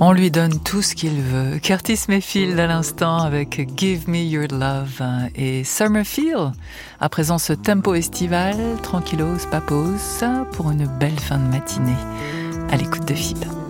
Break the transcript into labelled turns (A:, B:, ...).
A: On lui donne tout ce qu'il veut. Curtis Mayfield à l'instant avec Give Me Your Love et Summer Feel. À présent ce tempo estival, tranquillos, papos, pour une belle fin de matinée. À l'écoute de FIB.